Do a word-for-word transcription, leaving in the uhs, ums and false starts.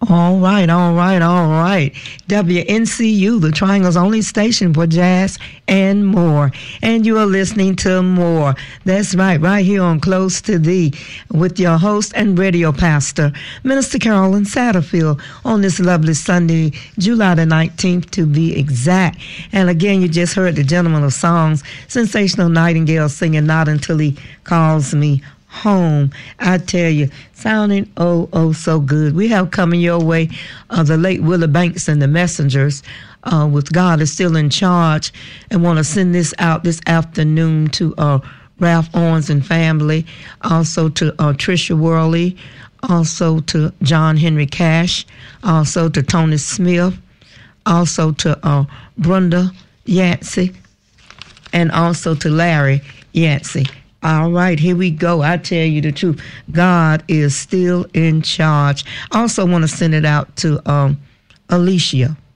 All right, all right, all right. W N C U, the Triangle's only station for jazz and more. And you are listening to More. That's right, right here on Close to Thee with your host and radio pastor, Minister Carolyn Satterfield, on this lovely Sunday, July the nineteenth to be exact. And again, you just heard the Gentleman of Songs, Sensational Nightingale singing Not Until He Calls Me Home. I tell you, sounding oh, oh, so good. We have coming your way uh, the late Willie Banks and the Messengers uh, with God is Still in Charge, and want to send this out this afternoon to uh, Ralph Owens and family, also to uh, Trisha Worley, also to John Henry Cash, also to Tony Smith, also to uh, Brenda Yancey, and also to Larry Yancey. All right, here we go. I tell you the truth. God is still in charge. I also want to send it out to um, Alicia.